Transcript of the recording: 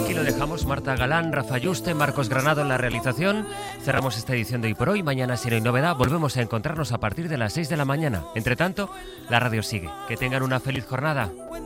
Aquí lo dejamos. Marta Galán, Rafa Yuste, Marcos Granado en la realización. Cerramos esta edición de Hoy por Hoy. Mañana, si no hay novedad, volvemos a encontrarnos a partir de las 6 de la mañana. Entre tanto, la radio sigue. Que tengan una feliz jornada.